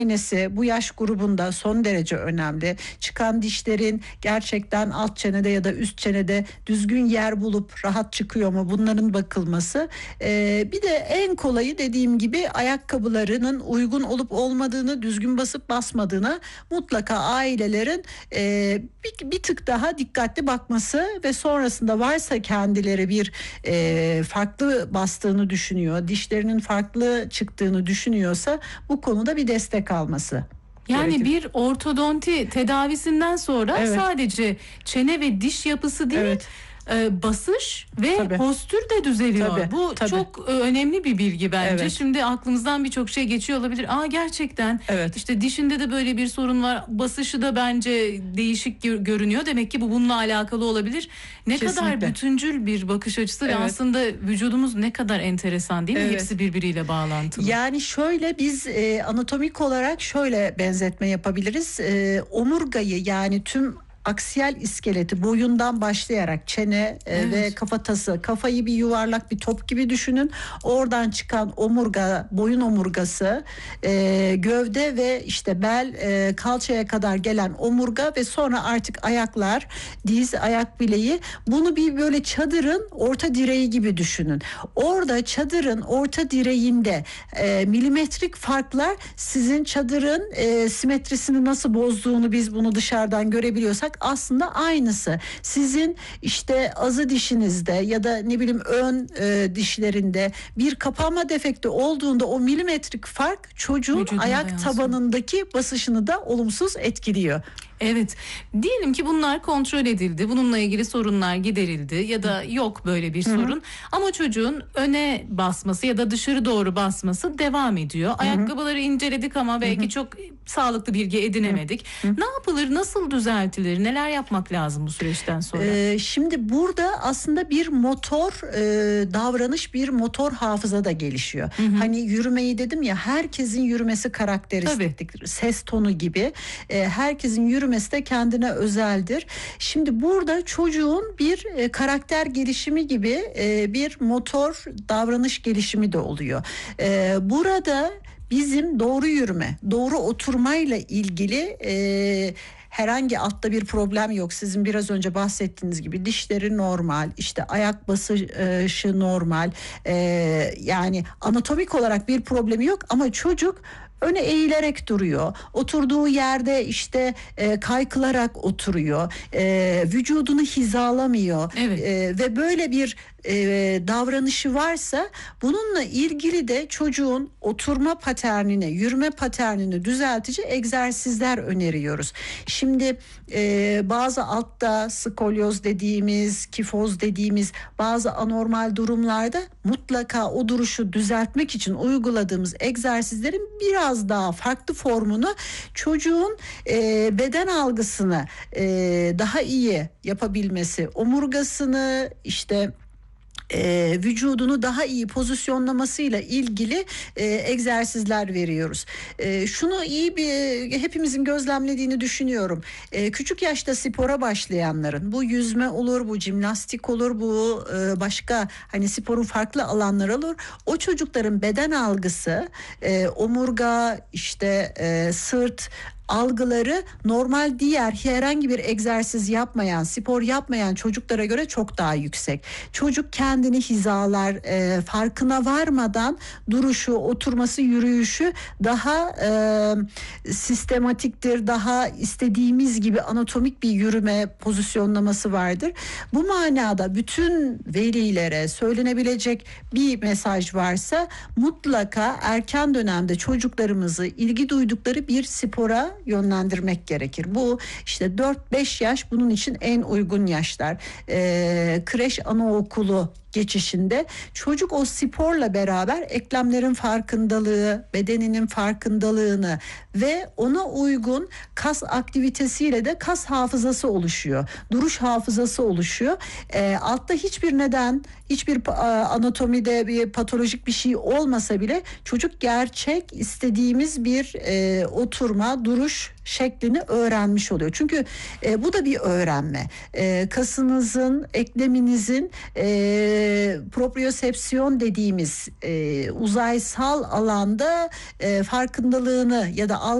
muayenesi bu yaş grubunda son derece önemli. Çıkan dişlerin gerçekten alt çenede ya da üst çenede düzgün yer bulup rahat çıkıyor mu, bunların bakılması. Bir de en kolayı, dediğim gibi, ayakkabılarının uygun olup olmadığını, düzgün basıp basmadığına mutlaka ailelerin bir tık daha dikkatli bakması ve sonrasında varsa kendileri bir farklı bastığını düşünüyor, dişlerinin farklı çıktığını düşünüyorsa bu konuda bir destek alması. Yani gerekir. bir ortodonti tedavisinden sonra Evet. sadece çene ve diş yapısı değil, Evet. basış ve Tabii. postür de düzeliyor. Tabii, Bu tabii. çok önemli bir bilgi bence. Evet. Şimdi aklımızdan birçok şey geçiyor olabilir. Gerçekten Evet. işte dişinde de böyle bir sorun var. Basışı da bence değişik görünüyor. Demek ki bu bununla alakalı olabilir. Ne kadar Kesinlikle. bütüncül bir bakış açısı ve Evet. aslında vücudumuz ne kadar enteresan, değil mi? Evet. Hepsi birbiriyle bağlantılı. Yani şöyle, biz anatomik olarak şöyle benzetme yapabiliriz. Omurgayı, yani tüm aksiyel iskeleti boyundan başlayarak çene Evet. ve kafatası, kafayı bir yuvarlak bir top gibi düşünün. Oradan çıkan omurga, boyun omurgası, gövde ve işte bel, kalçaya kadar gelen omurga ve sonra artık ayaklar, diz, ayak bileği. Bunu bir böyle çadırın orta direği gibi düşünün. Orada çadırın orta direğinde milimetrik farklar sizin çadırın simetrisini nasıl bozduğunu biz bunu dışarıdan görebiliyorsak aslında aynısı. Sizin işte azı dişinizde ya da ne bileyim ön dişlerinde bir kapanma defekti olduğunda o milimetrik fark çocuğun Vücuduna ayak yansıyor. tabanındaki basışını da olumsuz etkiliyor. Evet, diyelim ki bunlar kontrol edildi, bununla ilgili sorunlar giderildi ya da yok böyle bir sorun, ama çocuğun öne basması ya da dışarı doğru basması devam ediyor. Ayakkabıları inceledik ama belki çok sağlıklı bilgi edinemedik. Ne yapılır, nasıl düzeltilir, neler yapmak lazım bu süreçten sonra? Şimdi burada aslında bir motor davranış, bir motor hafıza da gelişiyor. Hani yürümeyi dedim ya, herkesin yürümesi karakteristiktir. Ses tonu gibi. Herkesin yürümesi de kendine özeldir. Şimdi burada çocuğun bir karakter gelişimi gibi bir motor davranış gelişimi de oluyor. Burada bizim doğru yürüme, doğru oturmayla ilgili herhangi altta bir problem yok. Sizin biraz önce bahsettiğiniz gibi dişleri normal, işte ayak basışı normal. Yani anatomik olarak bir problemi yok ama çocuk öne eğilerek duruyor. Oturduğu yerde işte kaykılarak oturuyor. Vücudunu hizalamıyor. Evet. Ve böyle bir davranışı varsa bununla ilgili de çocuğun oturma paternini, yürüme paternini düzeltici egzersizler öneriyoruz. Şimdi bazı altta skolyoz dediğimiz, kifoz dediğimiz bazı anormal durumlarda mutlaka o duruşu düzeltmek için uyguladığımız egzersizlerin biraz daha farklı formunu çocuğun beden algısını daha iyi yapabilmesi, omurgasını işte vücudunu daha iyi pozisyonlamasıyla ilgili egzersizler veriyoruz. Şunu iyi hepimizin gözlemlediğini düşünüyorum. Küçük yaşta spora başlayanların, bu yüzme olur, bu jimnastik olur, bu başka hani sporun farklı alanları olur. O çocukların beden algısı, omurga, işte sırt algıları normal diğer herhangi bir egzersiz yapmayan, spor yapmayan çocuklara göre çok daha yüksek. Çocuk kendini hizalar, farkına varmadan duruşu, oturması, yürüyüşü daha sistematiktir, daha istediğimiz gibi anatomik bir yürüme pozisyonlaması vardır. Bu manada bütün velilere söylenebilecek bir mesaj varsa mutlaka erken dönemde çocuklarımızı ilgi duydukları bir spora yönlendirmek gerekir. Bu işte 4-5 yaş bunun için en uygun yaşlar. Kreş, anaokulu geçişinde çocuk o sporla beraber eklemlerin farkındalığı, bedeninin farkındalığını ve ona uygun kas aktivitesiyle de kas hafızası oluşuyor. Duruş hafızası oluşuyor. Altta hiçbir neden, hiçbir anatomide bir patolojik bir şey olmasa bile çocuk gerçek istediğimiz bir oturma, duruş şeklini öğrenmiş oluyor. Çünkü bu da bir öğrenme. Kasınızın, ekleminizin propriosepsiyon dediğimiz uzaysal alanda farkındalığını ya da